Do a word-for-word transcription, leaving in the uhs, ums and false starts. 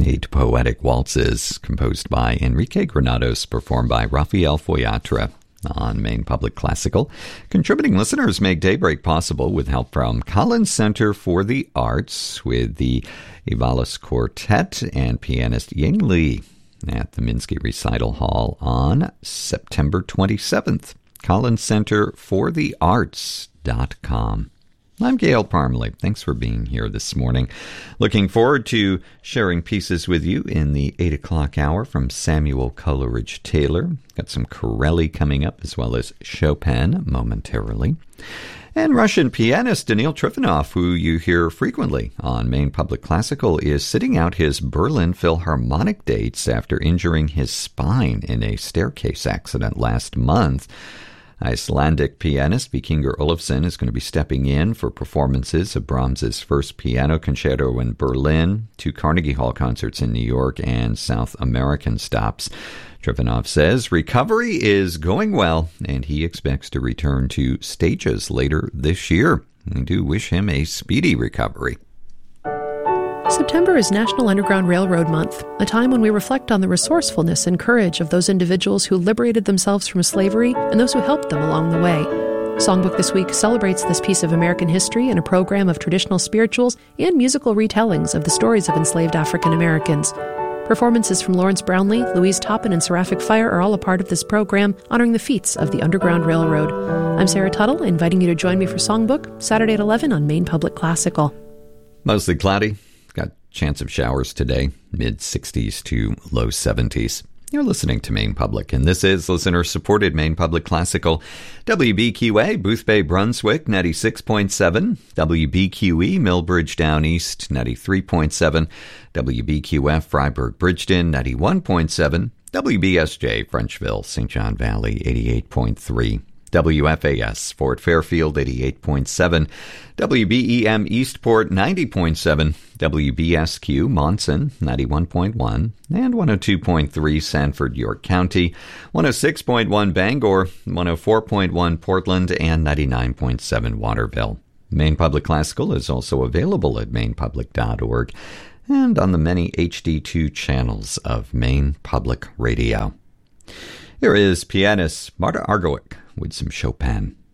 Eight poetic waltzes composed by Enrique Granados, performed by Rafael Foyatra on Maine Public Classical. Contributing listeners make Daybreak possible with help from Collins Center for the Arts, with the Evalis Quartet and pianist Ying Li at the Minsky Recital Hall on September twenty-seventh. Collins Center for the Arts dot com. I'm Gail Parmalee. Thanks for being here this morning. Looking forward to sharing pieces with you in the eight o'clock hour from Samuel Coleridge Taylor. Got some Corelli coming up, as well as Chopin momentarily. And Russian pianist Danil Trifonov, who you hear frequently on Maine Public Classical, is sitting out his Berlin Philharmonic dates after injuring his spine in a staircase accident last month. Icelandic pianist Vikingur Olafsson is going to be stepping in for performances of Brahms's first piano concerto in Berlin, two Carnegie Hall concerts in New York, and South American stops. Trifonov says recovery is going well, and he expects to return to stages later this year. We do wish him a speedy recovery. September is National Underground Railroad Month, a time when we reflect on the resourcefulness and courage of those individuals who liberated themselves from slavery and those who helped them along the way. Songbook this week celebrates this piece of American history in a program of traditional spirituals and musical retellings of the stories of enslaved African Americans. Performances from Lawrence Brownlee, Louise Toppin, and Seraphic Fire are all a part of this program, honoring the feats of the Underground Railroad. I'm Sarah Tuttle, inviting you to join me for Songbook, Saturday at eleven on Maine Public Classical. Mostly cloudy. Got chance of showers today, mid sixties to low seventies. You're listening to Maine Public, and this is listener-supported Maine Public Classical. W B Q A, Boothbay, Brunswick, ninety-six point seven. W B Q E, Millbridge Down East, ninety-three point seven. W B Q F, Freiburg, Bridgeton, ninety-one point seven. W B S J, Frenchville, Saint John Valley, eighty-eight point three. W F A S, Fort Fairfield, eighty-eight point seven. W B E M, Eastport, ninety point seven. W B S Q, Monson, ninety-one point one. And one oh two point three, Sanford, York County. one oh six point one, Bangor. one oh four point one, Portland. And ninety-nine point seven, Waterville. Maine Public Classical is also available at maine public dot org and on the many H D two channels of Maine Public Radio. Here is pianist Marta Argerich with some Chopin.